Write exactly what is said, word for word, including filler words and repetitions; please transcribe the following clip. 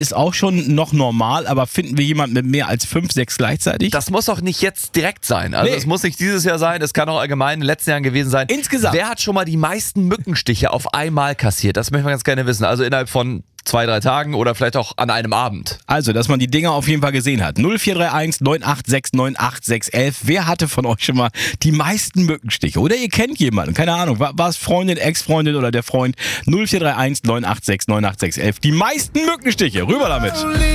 ist auch schon noch normal, aber finden wir jemanden mit mehr als fünf, sechs gleichzeitig? Das muss auch nicht jetzt direkt sein. Also Nee. es muss nicht dieses Jahr sein, es kann auch allgemein in den letzten Jahren gewesen sein. Insgesamt. Wer hat schon mal die meisten Mückenstiche auf einmal kassiert? Das möchten wir ganz gerne wissen. Also innerhalb von zwei, drei Tagen oder vielleicht auch an einem Abend. Also, dass man die Dinger auf jeden Fall gesehen hat. null vier drei eins neun acht sechs neun acht sechs eins. Wer hatte von euch schon mal die meisten Mückenstiche? Oder ihr kennt jemanden, keine Ahnung, war, war es Freundin, Ex-Freundin oder der Freund? null vier drei eins neun acht sechs neun acht sechs eins. Die meisten Mückenstiche, rüber damit.